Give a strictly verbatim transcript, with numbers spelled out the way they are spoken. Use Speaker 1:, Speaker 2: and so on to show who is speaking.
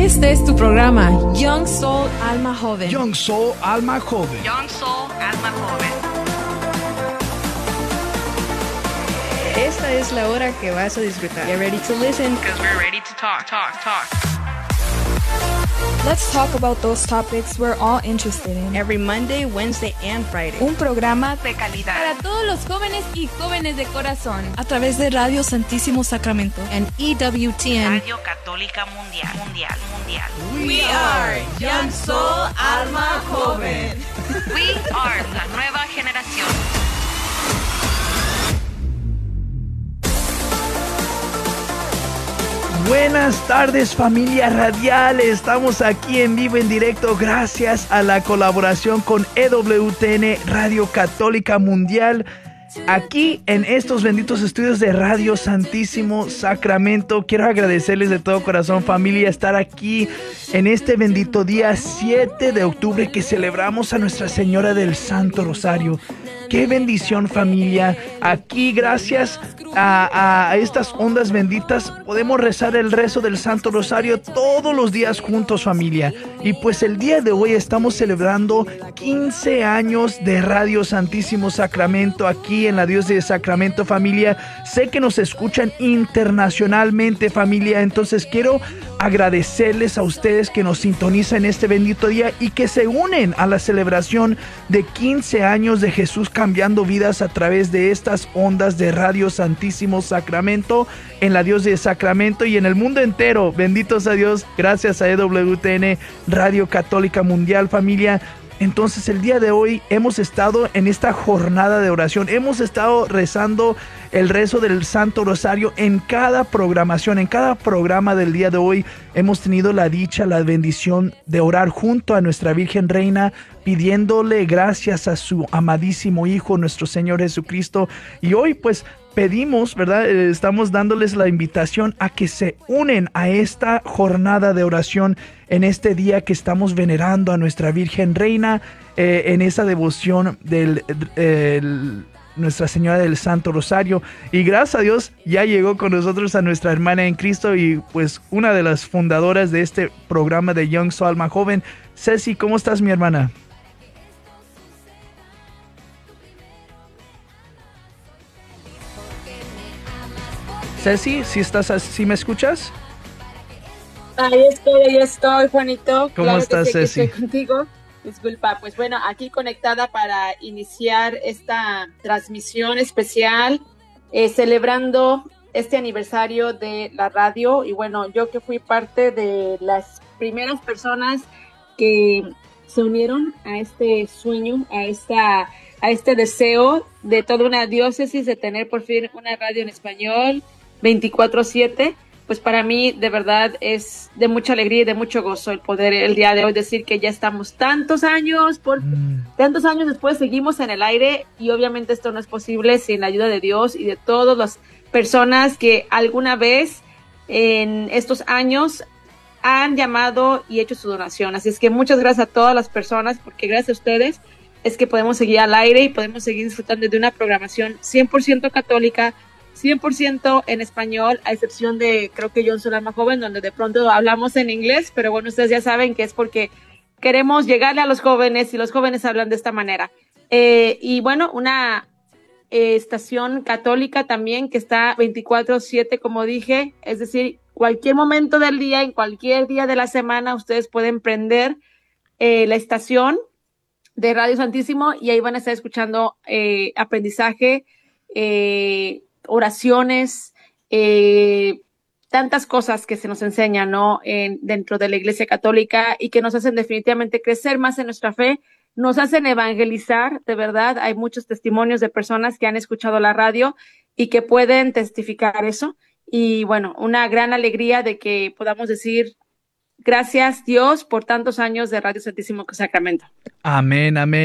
Speaker 1: Este es tu programa, Young Soul Alma Joven.
Speaker 2: Young Soul Alma Joven.
Speaker 3: Young Soul Alma Joven.
Speaker 4: Esta es la hora que vas a disfrutar. Get ready to listen.
Speaker 3: Because we're ready to talk, talk, talk.
Speaker 5: Let's talk about those topics we're all interested in.
Speaker 4: Every Monday, Wednesday, and Friday.
Speaker 5: Un programa
Speaker 3: De calidad.
Speaker 1: Para todos los jóvenes y jóvenes de corazón.
Speaker 5: a través de Radio Santísimo Sacramento
Speaker 1: En E W T N.
Speaker 3: Radio Católica Mundial, Mundial, Mundial.
Speaker 1: We are Young Soul Alma Joven.
Speaker 3: We are la nueva generación.
Speaker 2: Buenas tardes, familia radial. Estamos aquí en vivo, en directo, gracias a la colaboración con E W T N Radio Católica Mundial. Aquí en estos benditos estudios de Radio Santísimo Sacramento, quiero agradecerles de todo corazón, familia, estar aquí en este bendito día siete de octubre que celebramos a Nuestra Señora del Santo Rosario. ¡Qué bendición, familia! Aquí, gracias a, a estas ondas benditas, podemos rezar el rezo del Santo Rosario todos los días juntos, familia. Y pues el día de hoy estamos celebrando quince años de Radio Santísimo Sacramento aquí en la Diócesis de Sacramento, familia. Sé que nos escuchan internacionalmente, familia. Entonces quiero agradecerles a ustedes que nos sintonizan en este bendito día y que se unen a la celebración de quince años de Jesús cambiando vidas a través de estas ondas de Radio Santísimo Sacramento en la Diócesis de Sacramento y en el mundo entero. Benditos a Dios, gracias a E W T N Radio Católica Mundial, familia. Entonces el día de hoy hemos estado en esta jornada de oración, hemos estado rezando el rezo del Santo Rosario en cada programación, en cada programa del día de hoy hemos tenido la dicha, la bendición de orar junto a nuestra Virgen Reina, pidiéndole gracias a su amadísimo Hijo, nuestro Señor Jesucristo. Y hoy pues pedimos, ¿verdad? Eh, estamos dándoles la invitación a que se unen a esta jornada de oración en este día que estamos venerando a nuestra Virgen Reina, eh, en esa devoción del eh, el, Nuestra Señora del Santo Rosario. Y gracias a Dios ya llegó con nosotros a nuestra hermana en Cristo y pues una de las fundadoras de este programa de Young Soul Alma Joven. Ceci, ¿cómo estás, mi hermana? Ceci, ¿sí estás, sí me escuchas?
Speaker 6: Ahí estoy, ahí estoy, Juanito.
Speaker 2: ¿Cómo
Speaker 6: Claro
Speaker 2: estás,
Speaker 6: que sí, aquí
Speaker 2: Ceci?
Speaker 6: estoy contigo. Disculpa, pues bueno, aquí conectada para iniciar esta transmisión especial, eh, celebrando este aniversario de la radio. Y bueno, yo que fui parte de las primeras personas que se unieron a este sueño, a esta, a este deseo de toda una diócesis de tener por fin una radio en español veinticuatro siete, pues para mí de verdad es de mucha alegría y de mucho gozo el poder el día de hoy decir que ya estamos tantos años, por
Speaker 2: Mm.
Speaker 6: tantos años después seguimos en el aire y obviamente esto no es posible sin la ayuda de Dios y de todas las personas que alguna vez en estos años han llamado y hecho su donación. Así es que muchas gracias a todas las personas porque gracias a ustedes es que podemos seguir al aire y podemos seguir disfrutando de una programación cien por ciento católica, cien por ciento en español, a excepción de, creo que Young Soul Alma Joven, donde de pronto hablamos en inglés, pero bueno, ustedes ya saben que es porque queremos llegarle a los jóvenes y los jóvenes hablan de esta manera. Eh, y bueno, una eh, estación católica también que está veinticuatro siete, como dije, es decir, cualquier momento del día, en cualquier día de la semana, ustedes pueden prender eh, la estación de Radio Santísimo y ahí van a estar escuchando eh, aprendizaje, eh, oraciones, eh, tantas cosas que se nos enseñan, ¿no? En, dentro de la Iglesia Católica y que nos hacen definitivamente crecer más en nuestra fe, nos hacen evangelizar, de verdad. Hay muchos testimonios de personas que han escuchado la radio y que pueden testificar eso. Y bueno, una gran alegría de que podamos decir gracias Dios por tantos años de Radio Santísimo Sacramento.
Speaker 2: Amén, amén.